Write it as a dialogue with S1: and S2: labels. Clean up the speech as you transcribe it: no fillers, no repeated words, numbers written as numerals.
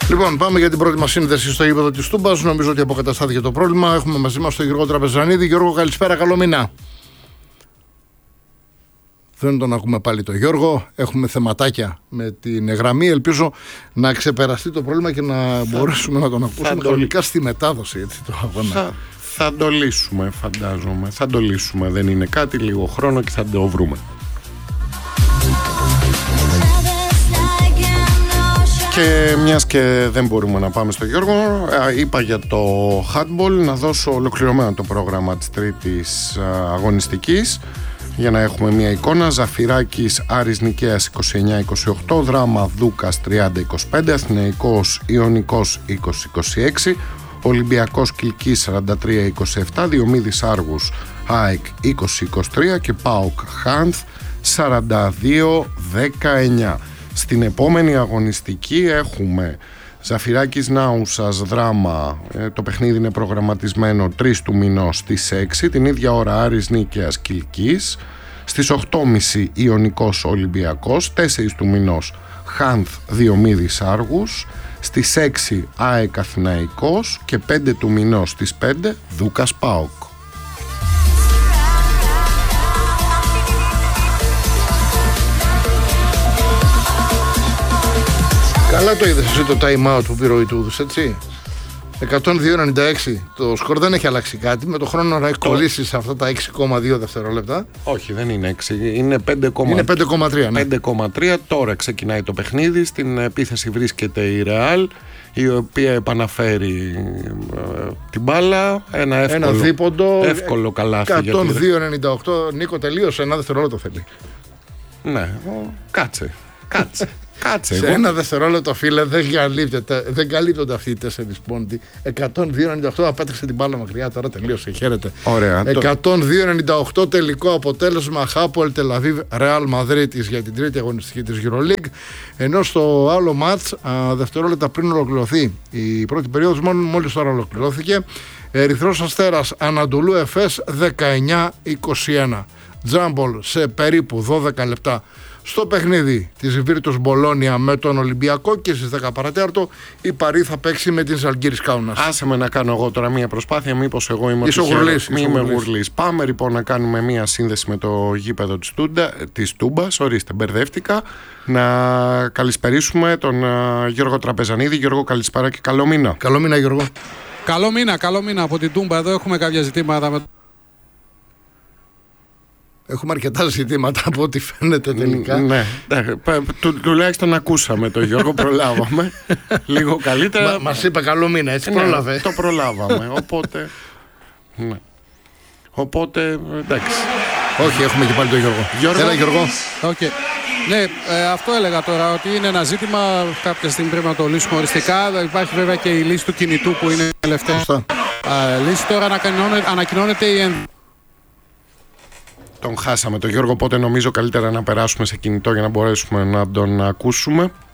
S1: Λοιπόν, πάμε για την πρώτη μας σύνδεση στο γήπεδο της Τούμπας. Νομίζω ότι αποκαταστάθηκε το πρόβλημα. Έχουμε μαζί μας τον Γιώργο Τραπεζανίδη. Γιώργο, καλησπέρα, καλό μήνα. Δεν τον ακούμε πάλι τον Γιώργο. Έχουμε θεματάκια με την γραμμή. Ελπίζω να ξεπεραστεί το πρόβλημα και να μπορέσουμε να τον ακούσουμε χρονικά στη μετάδοση. Έτσι, το αγώνα.
S2: Θα το λύσουμε, φαντάζομαι. Θα το λύσουμε. Δεν είναι κάτι, λίγο χρόνο και θα το βρούμε. Και μιας και δεν μπορούμε να πάμε στο Γιώργο, είπα για το handball να δώσω ολοκληρωμένο το πρόγραμμα της τρίτης αγωνιστικής για να έχουμε μια εικόνα. Ζαφυράκης Άρης Νικαίας 29-28, Δράμα Δούκας 30-25, Αθηναϊκός Ιωνικός 20-26, Ολυμπιακός Κιλκής 43-27, Διομήδης Άργους ΑΕΚ 20-23 και ΠΑΟΚ Χάνθ 42-19. Στην επόμενη αγωνιστική έχουμε Ζαφυράκης Νάουσας Δράμα, το παιχνίδι είναι προγραμματισμένο 3 του μηνός στις 6, την ίδια ώρα Άρης Νίκαιας Κιλκής, στις 8.30 Ιωνικός Ολυμπιακός, 4 του μηνός Χάνθ Διομήδης Άργους, στις 6 ΑΕΚ Αθηναϊκός και 5 του μηνός στις 5 Δούκας ΠΑΟΚ.
S1: Καλά το είδες εσύ το time out που πήρε ο Ιτούδης, έτσι. 102-96. Το σκορ δεν έχει αλλάξει κάτι. Με το χρόνο να έχει κολλήσει σε αυτά τα 6,2 δευτερόλεπτα.
S2: Όχι, δεν είναι 6. Είναι 5,3.
S1: Είναι 5,3. Ναι.
S2: 5,3. Τώρα ξεκινάει το παιχνίδι. Στην επίθεση βρίσκεται η Ρεάλ, η οποία επαναφέρει την μπάλα. Ένα
S1: δίποντο.
S2: Εύκολο καλάθι.
S1: 102-98. Νίκο, τελείωσε. Ένα δευτερόλεπτο θέλει.
S2: Ναι, κάτσε.
S1: Σε ένα δευτερόλεπτο, φίλε, δεν καλύπτονται αυτοί οι 4 πόντοι. 102-98 απέταξε την μπάλα μακριά, τώρα τελείωσε. Χαίρετε.
S2: Ωραία.
S1: 102-98 τελικό αποτέλεσμα Χάποελ Τελαβίβ Ρεάλ Μαδρίτης για την τρίτη αγωνιστική της EuroLeague. Ενώ στο άλλο μάτς, δευτερόλεπτα πριν ολοκληρωθεί η πρώτη περίοδος, μόλις τώρα ολοκληρώθηκε, Ερυθρός Αστέρας Ανατολού Εφές 19-21. Τζάμπολ σε περίπου 12 λεπτά. Στο παιχνίδι της Βίρτους Μπολόνια με τον Ολυμπιακό και στις 10 παρατέταρτο η Παρί θα παίξει με την Ζαλγκίρις Κάουνας.
S2: Άσε με να κάνω εγώ τώρα μια προσπάθεια, μήπως εγώ είμαι γουρλής. Πάμε λοιπόν να κάνουμε μια σύνδεση με το γήπεδο της Τούμπας. Ορίστε, μπερδεύτηκα. Να καλησπερίσουμε τον Γιώργο Τραπεζανίδη. Γιώργο, καλησπέρα και καλό μήνα.
S1: Καλό μήνα, Γιώργο.
S3: Καλό μήνα από την Τούμπα. Εδώ έχουμε κάποια ζητήματα με...
S1: Έχουμε αρκετά ζητήματα από ό,τι φαίνεται τελικά.
S2: Ναι, τουλάχιστον ακούσαμε τον Γιώργο, προλάβαμε. Λίγο καλύτερα.
S1: Μας είπε καλό μήνα, έτσι πρόλαβε.
S2: Ναι, το προλάβαμε, οπότε... Ναι. Οπότε, εντάξει.
S1: Όχι, έχουμε και πάλι τον Γιώργο. Έλα, Γιώργο.
S3: Okay. Ναι, αυτό έλεγα τώρα, ότι είναι ένα ζήτημα, κάποια στιγμή πρέπει να το λύσουμε οριστικά. Υπάρχει βέβαια και η λύση του κινητού που είναι τελευταία λύση. Τώρα ανακοινώνεται η
S2: Τον χάσαμε τον Γιώργο, οπότε νομίζω καλύτερα να περάσουμε σε κινητό για να μπορέσουμε να τον ακούσουμε.